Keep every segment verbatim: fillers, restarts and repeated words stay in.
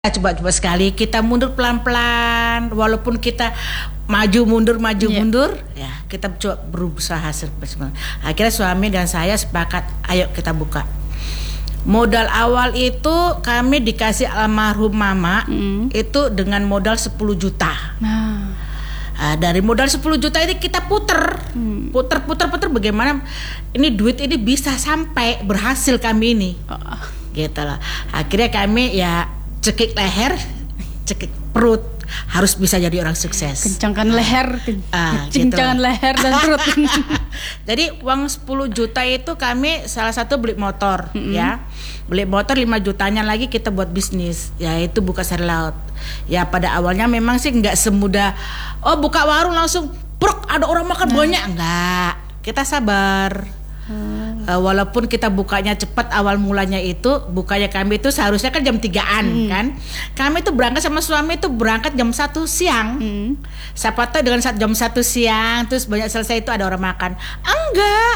Coba-coba sekali kita mundur pelan-pelan, walaupun kita maju mundur maju yeah. mundur, ya kita coba berusaha. Akhirnya suami dan saya sepakat, ayo kita buka. Modal awal itu kami dikasih almarhum mama mm. itu dengan modal sepuluh juta. Nah. Nah, dari modal sepuluh juta ini kita puter, hmm. puter, puter, puter. Bagaimana ini duit ini bisa sampai berhasil kami ini, oh. gitu loh. Akhirnya kami ya cekik leher, cekik perut, harus bisa jadi orang sukses. Kencangkan leher, ah, kencangkan gitu. Leher dan perut. Jadi uang sepuluh juta itu kami salah satu beli motor, mm-hmm. ya. Beli motor lima jutanya lagi kita buat bisnis, yaitu buka sayur laut. Ya pada awalnya memang sih nggak semudah, oh buka warung langsung, prok ada orang makan nah. banyak, enggak. Kita sabar. Hmm. Uh, walaupun kita bukanya cepat, awal mulanya itu bukanya kami itu seharusnya kan jam tigaan hmm. kan. Kami itu berangkat sama suami itu berangkat jam satu siang. Hmm. Siapa tahu dengan jam satu siang terus banyak selesai itu ada orang makan. Enggak.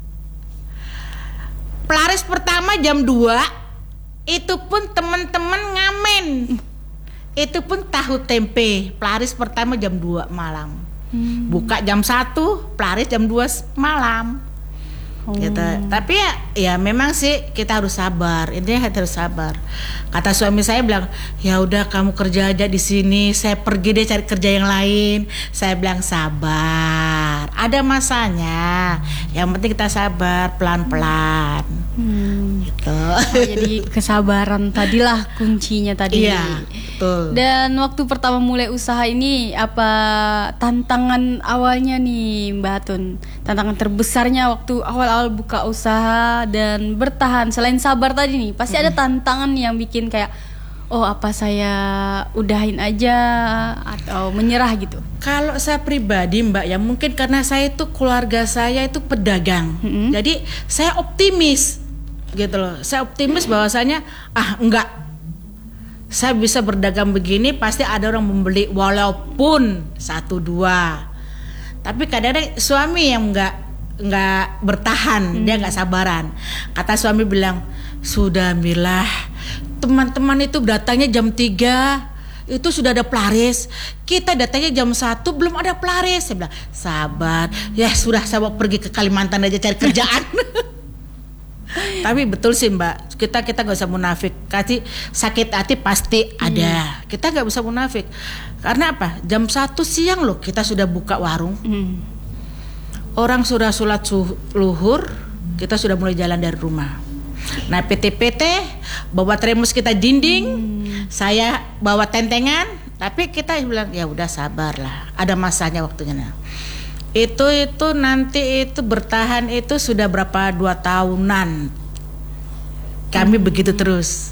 Pelaris pertama jam dua itu pun teman-teman ngamen. Itu pun tahu tempe. Pelaris pertama jam dua malam. Hmm. Buka jam satu, pelaris jam dua malam. Gitu. Hmm. Tapi ya, ya memang sih kita harus sabar. Intinya kita harus sabar. Kata suami saya bilang, ya udah kamu kerja aja di sini, saya pergi deh cari kerja yang lain. Saya bilang sabar. Ada masanya. Yang penting kita sabar pelan-pelan. Hmm. Gitu. Oh, jadi kesabaran tadilah kuncinya tadi. Iya, betul. Dan waktu pertama mulai usaha ini apa tantangan awalnya nih Mbak Hatun? Tantangan terbesarnya waktu awal-awal buka usaha dan bertahan selain sabar tadi nih, pasti mm-hmm. ada tantangan yang bikin kayak oh apa saya udahin aja atau menyerah gitu. Kalau saya pribadi Mbak ya mungkin karena saya itu keluarga saya itu pedagang. Mm-hmm. Jadi saya optimis gitu loh. Saya optimis bahwasanya ah enggak, saya bisa berdagang begini pasti ada orang membeli walaupun satu dua. Tapi kadang-kadang suami yang enggak enggak bertahan, hmm. dia enggak sabaran. Kata suami bilang, "Sudah Milah, teman-teman itu datangnya jam tiga, itu sudah ada pelaris. Kita datangnya jam satu belum ada pelaris." Saya bilang, "Sabar. Ya sudah, saya mau pergi ke Kalimantan aja cari kerjaan." Tapi betul sih Mbak, kita kita nggak usah munafik. Kasih sakit hati pasti ada. Hmm. Kita nggak bisa munafik. Karena apa? Jam satu siang loh kita sudah buka warung. Hmm. Orang sudah sholat luhur, kita sudah mulai jalan dari rumah. Nah P T P T bawa termos kita dinding, hmm. saya bawa tentengan. Tapi kita bilang ya udah sabar lah. Ada masanya waktunya. Nah. Itu itu nanti itu bertahan itu sudah berapa dua tahunan kami hmm. begitu terus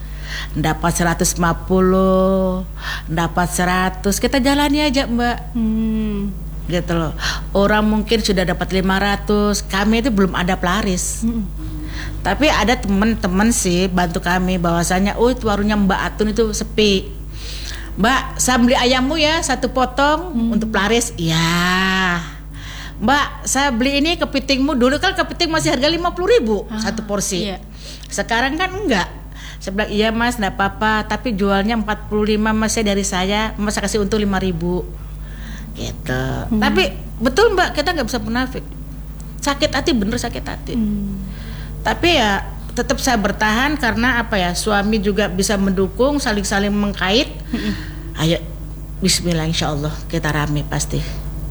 dapat seratus lima puluh dapat seratus kita jalani aja Mbak hmm. gitu loh. Orang mungkin sudah dapat lima ratus, kami itu belum ada pelaris hmm. tapi ada teman-teman sih bantu kami bahwasanya oh itu warungnya Mbak Atun itu sepi, Mbak, saya beli ayammu ya satu potong hmm. untuk pelaris. Iya. Mbak, saya beli ini kepitingmu. Dulu kan kepiting masih harga lima puluh ribu ah, satu porsi. Iya. Sekarang kan enggak. Saya bilang iya Mas, enggak apa-apa. Tapi jualnya empat puluh lima Mas ya dari saya. Mas saya kasih untung lima ribu. Gitu. Hmm. Tapi betul Mbak, kita enggak bisa munafik. Sakit hati, bener sakit hati. Hmm. Tapi ya tetap saya bertahan karena apa ya, suami juga bisa mendukung, saling-saling mengkait. Mm-mm. Ayo bismillah insyaallah kita rame pasti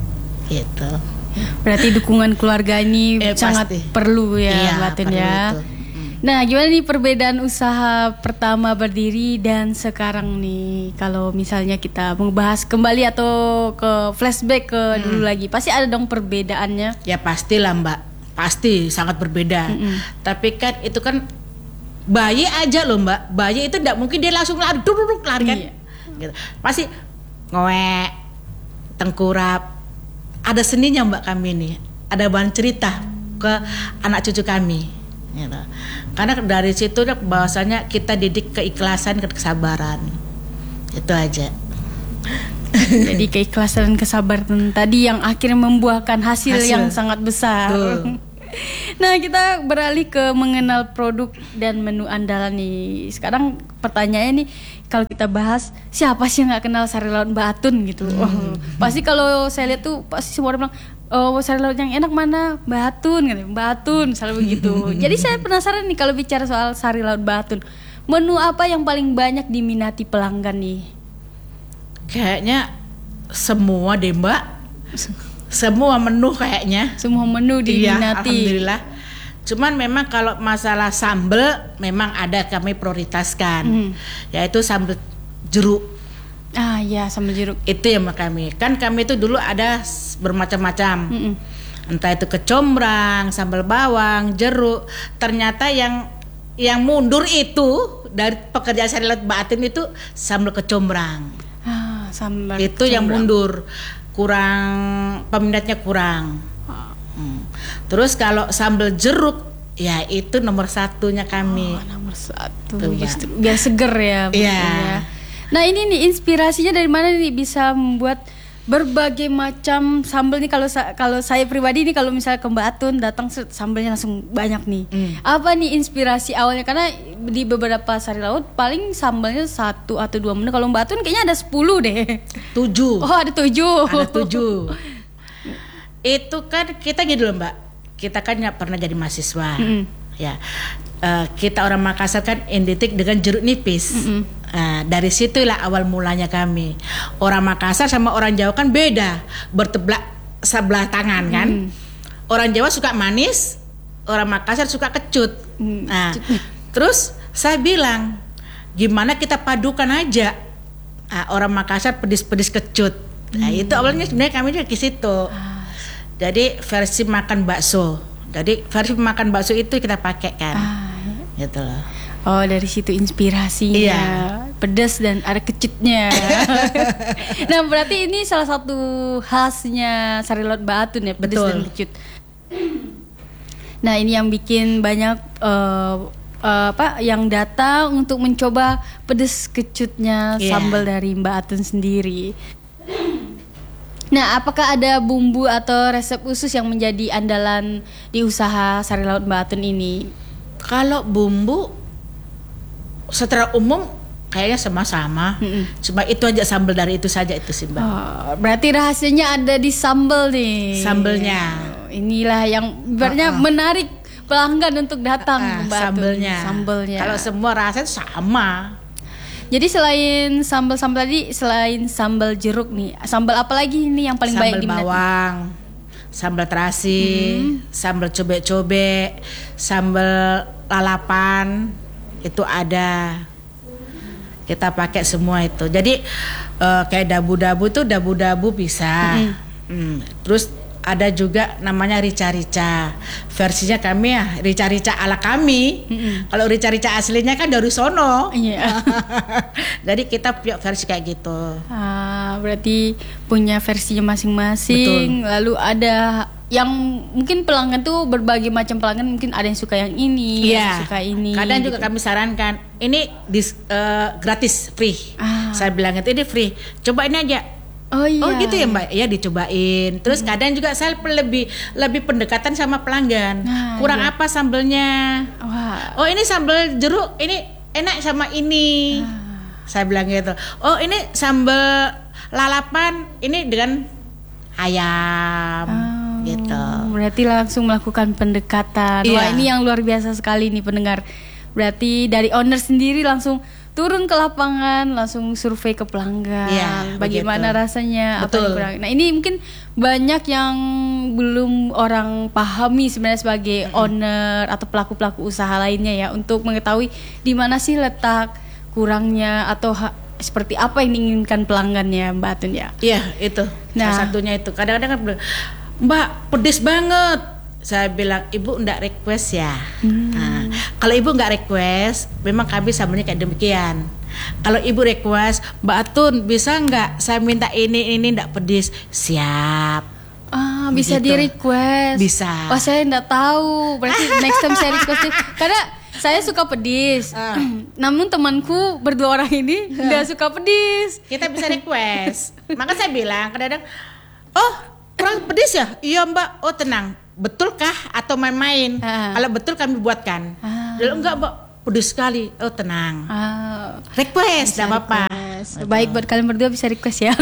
gitu. Berarti dukungan keluarga ini eh, sangat pasti. Perlu ya iya, Batin ya. Hmm. Nah gimana nih perbedaan usaha pertama berdiri dan sekarang nih, kalau misalnya kita membahas kembali atau ke flashback ke hmm. dulu lagi, pasti ada dong perbedaannya. Ya pastilah Mbak, pasti sangat berbeda. Mm-mm. Tapi kan itu kan bayi aja loh Mbak, bayi itu tidak mungkin dia langsung lari duduk lari kan. Iya. Gitu. Pasti ngowek, tengkurap, ada seninya Mbak kami nih, ada bahan cerita ke anak cucu kami. Gitu. Karena dari situ bahwasanya kita didik keikhlasan, kesabaran, itu aja. Jadi keikhlasan dan kesabaran tadi yang akhirnya membuahkan hasil, hasil. yang sangat besar. Tuh. Nah, kita beralih ke mengenal produk dan menu andalan nih. Sekarang pertanyaannya nih, kalau kita bahas siapa sih yang nggak kenal sari laut Mbak Atun gitu? Hmm. Oh, pasti kalau saya lihat tuh pasti semua orang bilang, oh sari laut yang enak mana? Mbak Atun, gitu. Mbak Atun selalu begitu. Jadi saya penasaran nih kalau bicara soal sari laut Mbak Atun, menu apa yang paling banyak diminati pelanggan nih? Kayaknya semua deh Mbak. Semua menu kayaknya. Semua menu diminati. Iya, alhamdulillah. Cuman memang kalau masalah sambal memang ada kami prioritaskan, hmm. yaitu sambal jeruk. Ah ya, sambal jeruk. Itu yang kami. Kan kami itu dulu ada bermacam-macam. Hmm. Entah itu kecombrang, sambal bawang, jeruk. Ternyata yang yang mundur itu dari pekerjaan sari laut Mbak Atun itu sambal kecombrang. Ah, sambal itu kecombrang. Yang mundur. Kurang, peminatnya kurang. Hmm. Terus kalau sambal jeruk, ya itu nomor satunya kami. Oh, nomor satu. Justru biar seger ya. Iya. Ya. Nah ini nih inspirasinya dari mana nih bisa membuat berbagai macam sambal nih? Kalau kalau saya pribadi nih kalau misalnya ke Mbak Atun datang sambalnya langsung banyak nih. Hmm. Apa nih inspirasi awalnya? Karena di beberapa sari laut paling sambalnya satu atau dua menu. Kalau Mbak Atun kayaknya ada sepuluh deh. Tujuh. Oh ada tujuh. Ada tujuh. Itu kan kita gitu loh Mbak. Kita kan nggak pernah jadi mahasiswa. Mm-hmm. Ya. Uh, kita orang Makassar kan identik dengan jeruk nipis. Mm-hmm. Nah, dari situlah awal mulanya kami. Orang Makassar sama orang Jawa kan beda, berteblak sebelah tangan kan. Mm. Orang Jawa suka manis, orang Makassar suka kecut. Mm. Nah, terus saya bilang, gimana kita padukan aja. Nah, orang Makassar pedis-pedis kecut. Nah, mm. itu awalnya sebenarnya kami juga ke situ. Ah. Jadi versi makan bakso. Jadi versi makan bakso itu kita pakai kan. Ah. Gitu loh. Oh dari situ inspirasinya. Iya. Pedas dan ada kecutnya. Nah berarti ini salah satu khasnya sari laut Mbak Atun ya, pedas dan kecut. Nah ini yang bikin banyak uh, uh, apa yang datang untuk mencoba pedas kecutnya yeah. sambal dari Mbak Atun sendiri. Nah apakah ada bumbu atau resep khusus yang menjadi andalan di usaha sari laut Mbak Atun ini? Kalau bumbu secara umum kayaknya sama-sama, mm-mm. cuma itu aja sambal dari itu saja itu sih Mbak. Oh, berarti rahasianya ada di sambal nih. Sambalnya. Oh, inilah yang ibaratnya uh-uh. menarik pelanggan untuk datang uh-uh, Mbak Sambalnya. Sambalnya. Kalau semua rasanya sama. Jadi selain sambal-sambal tadi, selain sambal jeruk nih, sambal apa lagi nih yang paling sambal banyak diminati? Sambal bawang, sambal terasi, mm-hmm. sambal cobek-cobek, sambal lalapan. Itu ada, kita pakai semua itu. Jadi uh, kayak dabu-dabu tuh dabu-dabu bisa. Mm-hmm. hmm. Terus ada juga namanya rica-rica. Versinya kami ya rica-rica ala kami. Mm-hmm. Kalau rica-rica aslinya kan dari sono. Yeah. Jadi kita punya versi kayak gitu. Ah, berarti punya versinya masing-masing. Betul. Lalu ada yang mungkin pelanggan tuh berbagai macam pelanggan, mungkin ada yang suka yang ini, yeah. yang suka ini. Kadang gitu. juga kami sarankan, ini dis, uh, gratis, free. Ah. Saya bilang itu ini free. Coba ini aja. Oh iya. Oh gitu ya Mbak, ya dicobain. Terus hmm. kadang juga saya lebih lebih pendekatan sama pelanggan. Nah, kurang iya. apa sambelnya? Wah. Oh ini sambal jeruk, ini enak sama ini. Ah. Saya bilang gitu. Oh ini sambal lalapan, ini dengan ayam. Ah. Gitu. Berarti langsung melakukan pendekatan. Iya. Wah ini yang luar biasa sekali nih pendengar. Berarti dari owner sendiri langsung turun ke lapangan, langsung survei ke pelanggan. Iya, bagaimana begitu. Rasanya? Betul. Apa yang kurang. Nah ini mungkin banyak yang belum orang pahami sebenarnya sebagai mm-hmm. owner atau pelaku-pelaku usaha lainnya ya, untuk mengetahui di mana sih letak kurangnya atau ha- seperti apa yang diinginkan pelanggannya Mbak Atun ya. Iya itu. Nah, salah satunya itu. Kadang-kadang kan Mbak pedes banget. Saya bilang ibu enggak request ya. Hmm. Nah, kalau ibu enggak request, memang kami sambalnya kayak demikian. Kalau ibu request, Mbak Atun bisa enggak saya minta ini ini enggak pedes? Siap. Ah bisa di request. Bisa. Wah saya enggak tahu. Berarti next time saya request nih. Karena saya suka pedis. Uh. Namun temanku berdua orang ini enggak uh. suka pedis. Kita bisa request. Maka saya bilang kadang-kadang, oh kurang pedes ya? Iya Mbak. Oh tenang, betulkah atau main-main? Ah. Kalau betul kami buatkan. Ah. Kalau enggak Mbak, pedes sekali. Oh tenang. Ah. Request, tidak apa-apa. Baik buat kalian berdua bisa request ya.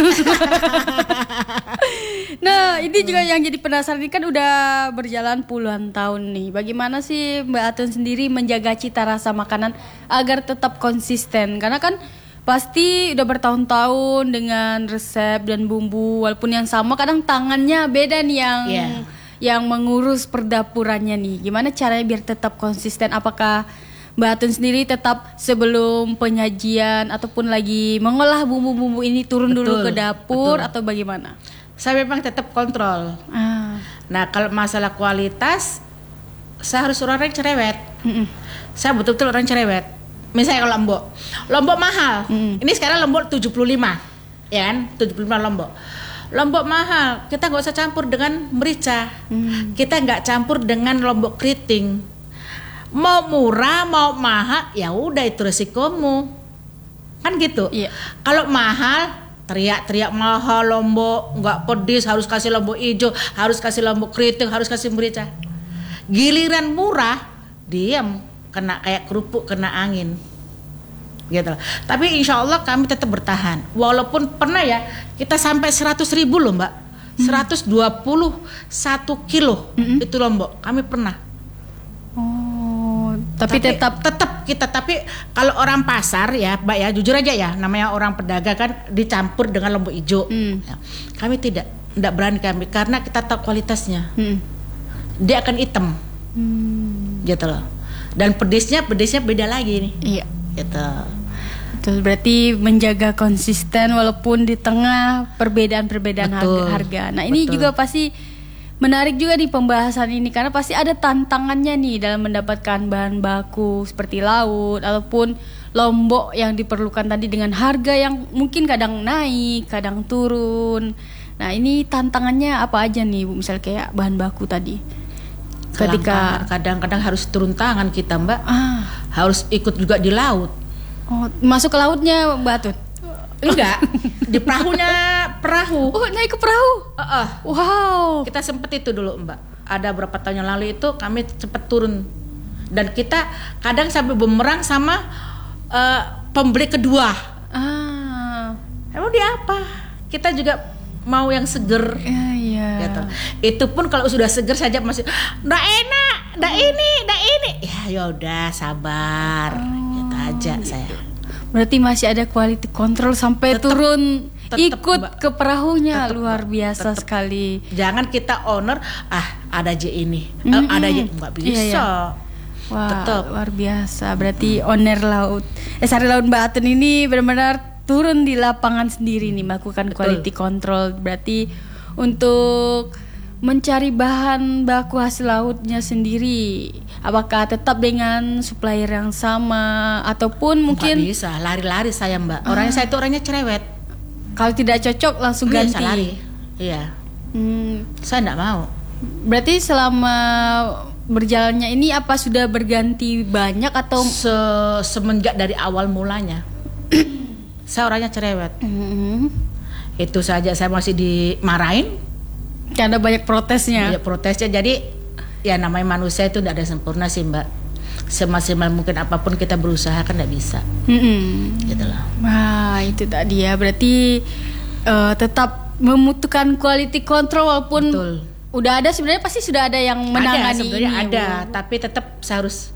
Nah ini juga yang jadi penasaran, ini kan udah berjalan puluhan tahun nih. Bagaimana sih Mbak Atun sendiri menjaga cita rasa makanan agar tetap konsisten? Karena kan pasti udah bertahun-tahun dengan resep dan bumbu, walaupun yang sama, kadang tangannya beda nih yang yeah. yang mengurus perdapurannya nih. Gimana caranya biar tetap konsisten? Apakah Mbak Atun sendiri tetap sebelum penyajian ataupun lagi mengolah bumbu-bumbu ini turun betul, dulu ke dapur betul. Atau bagaimana? Saya memang tetap kontrol. Ah. Nah kalau masalah kualitas, saya harus orang yang cerewet. Mm-mm. Saya betul-betul orang cerewet. Misalnya kalau lombok, lombok mahal. Mm. Ini sekarang lombok tujuh puluh lima, ya kan? tujuh puluh lima lombok. Lombok mahal, kita nggak usah campur dengan merica. Mm. Kita nggak campur dengan lombok keriting. Mau murah, mau mahal, ya udah itu resikomu. Kan gitu. Yeah. Kalau mahal, teriak-teriak mahal lombok, nggak pedis, harus kasih lombok hijau, harus kasih lombok keriting, harus kasih merica. Giliran murah, diam, kena kayak kerupuk kena angin, gitu. Tapi insya Allah kami tetap bertahan. Walaupun pernah ya kita sampai seratus ribu loh Mbak, seratus dua puluh satu kilo mm-hmm. itu lombok kami pernah. Oh, tapi, tapi tetap tetap kita. Tapi kalau orang pasar ya Mbak ya, jujur aja ya, namanya orang pedagang kan dicampur dengan lombok hijau. Mm. Ya, kami tidak, tidak berani kami karena kita tahu kualitasnya. Mm. Dia akan hitam, mm. gitu loh. Dan pedisnya, pedisnya beda lagi nih. Iya. Gitu. Betul, berarti menjaga konsisten walaupun di tengah perbedaan-perbedaan harga, harga. Nah ini betul. Juga pasti menarik juga di pembahasan ini karena pasti ada tantangannya nih dalam mendapatkan bahan baku seperti laut ataupun lombok yang diperlukan tadi dengan harga yang mungkin kadang naik, kadang turun. Nah ini tantangannya apa aja nih Bu? Misal kayak bahan baku tadi. Ketika kadang-kadang harus turun tangan kita Mbak, ah. harus ikut juga di laut. Oh, masuk ke lautnya Mbak Atun? Enggak, di perahunya perahu. Oh, naik ke perahu? Uh-uh. Wow. Kita sempet itu dulu Mbak. Ada berapa tahun yang lalu itu kami cepet turun. Dan kita kadang sampai bumerang sama uh, pembeli kedua. Ah. Emang dia apa? Kita juga mau yang seger. Iya, iya. Gitu. Itu pun kalau sudah seger saja masih ndak enak, ndak ini, ndak ini. Ya yaudah sabar. Oh, gitu aja gitu. Saya. Berarti masih ada quality control sampai tetep, turun tetep, ikut Mbak, ke perahunya. Tetep, luar biasa tetep. Sekali. Jangan kita owner ah ada aja ini, mm-hmm. ada aja nggak bisa. Iya, iya. Wah, tetep. Luar biasa. Berarti owner laut, eh sari laut Mbak Atun ini benar-benar turun di lapangan sendiri nih melakukan betul. Quality control. Berarti untuk mencari bahan baku hasil lautnya sendiri, apakah tetap dengan supplier yang sama ataupun mungkin nggak bisa lari-lari saya Mbak. Orangnya ah. saya itu orangnya cerewet. Kalau tidak cocok langsung iya, ganti. Lari. Iya. Hmm. Saya nggak mau. Berarti selama berjalannya ini apa sudah berganti banyak atau Se- semenjak dari awal mulanya? Saya orangnya cerewet. Mm-hmm. Itu saja saya masih dimarahin. Karena banyak protesnya. Banyak protesnya. Jadi ya namanya manusia itu tidak ada sempurna sih Mbak. Semaksimal mungkin apapun kita berusaha kan tidak bisa. Mm-hmm. Gitu loh. Wah itu tadi ya. Berarti uh, tetap membutuhkan quality control walaupun betul. Udah ada sebenarnya pasti sudah ada yang menangani. Ada sebenarnya ini. Ada. Tapi tetap saya harus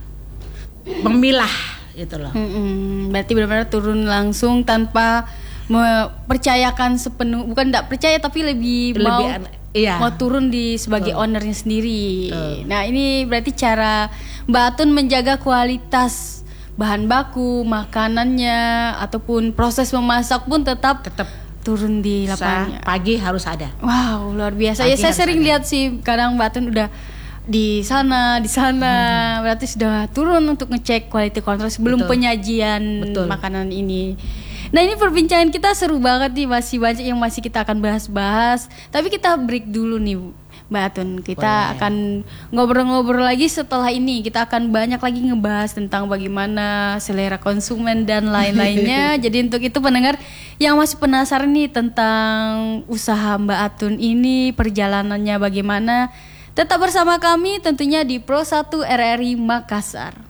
memilah. Gitu loh. Mm-mm. Berarti benar-benar turun langsung tanpa mempercayakan sepenuh, bukan tidak percaya tapi lebih, lebih mau an- iya. mau turun di sebagai Betul. Ownernya sendiri. Betul. Nah ini berarti cara Mbak Atun menjaga kualitas bahan baku, makanannya ataupun proses memasak pun tetap tetap turun di lapangan. Pagi harus ada. Wow luar biasa. Pagi ya saya sering ada. Lihat sih kadang Mbak Atun udah di sana, di sana, hmm. berarti sudah turun untuk ngecek quality control sebelum Betul. Penyajian Betul. Makanan ini. Nah ini perbincangan kita seru banget nih, masih banyak yang masih kita akan bahas-bahas. Tapi kita break dulu nih Mbak Atun. Kita Boleh. Akan ngobrol-ngobrol lagi setelah ini. Kita akan banyak lagi ngebahas tentang bagaimana selera konsumen dan lain-lainnya. Jadi untuk itu pendengar yang masih penasaran nih tentang usaha Mbak Atun ini, perjalanannya bagaimana, Tetap bersama kami tentunya di Pro satu R R I Makassar.